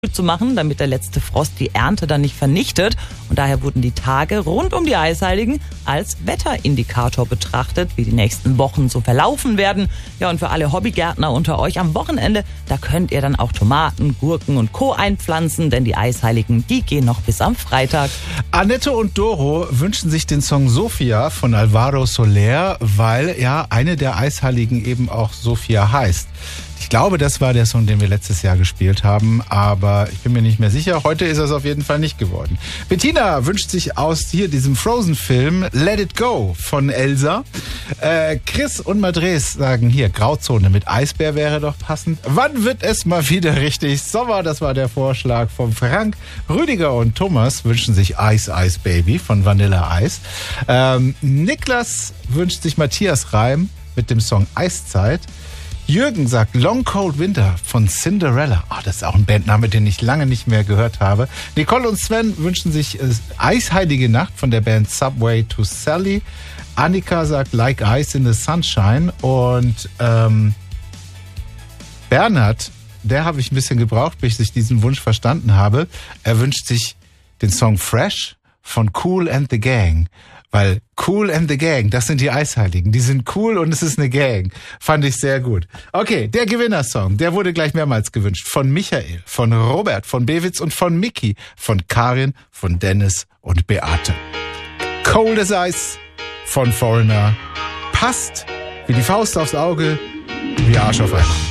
zu machen, damit der letzte Frost die Ernte dann nicht vernichtet. Und daher wurden die Tage rund um die Eisheiligen als Wetterindikator betrachtet, wie die nächsten Wochen so verlaufen werden. Ja, und für alle Hobbygärtner unter euch am Wochenende, da könnt ihr dann auch Tomaten, Gurken und Co. einpflanzen, denn die Eisheiligen, die gehen noch bis am Freitag. Annette und Doro wünschen sich den Song Sofia von Alvaro Soler, weil ja eine der Eisheiligen eben auch Sofia heißt. Ich glaube, das war der Song, den wir letztes Jahr gespielt haben, aber ich bin mir nicht mehr sicher. Heute ist es auf jeden Fall nicht geworden. Bettina wünscht sich aus hier diesem Frozen-Film Let It Go von Elsa. Chris und Madres sagen hier, Grauzone mit Eisbär wäre doch passend. Wann wird es mal wieder richtig Sommer? Das war der Vorschlag von Frank. Rüdiger und Thomas wünschen sich Ice Ice Baby von Vanilla Ice. Niklas wünscht sich Matthias Reim mit dem Song Eiszeit. Jürgen sagt Long Cold Winter von Cinderella. Oh, das ist auch ein Bandname, den ich lange nicht mehr gehört habe. Nicole und Sven wünschen sich Eisheilige Nacht von der Band Subway to Sally. Annika sagt Like Ice in the Sunshine. Und Bernhard, der habe ich ein bisschen gebraucht, bis ich diesen Wunsch verstanden habe. Er wünscht sich den Song Fresh von Kool and the Gang. Weil Kool and the Gang, das sind die Eisheiligen. Die sind cool und es ist eine Gang. Fand ich sehr gut. Okay, der Gewinnersong, der wurde gleich mehrmals gewünscht. Von Michael, von Robert, von Bewitz und von Mickey, von Karin, von Dennis und Beate. Cold as Ice von Foreigner. Passt wie die Faust aufs Auge, wie Arsch auf einmal.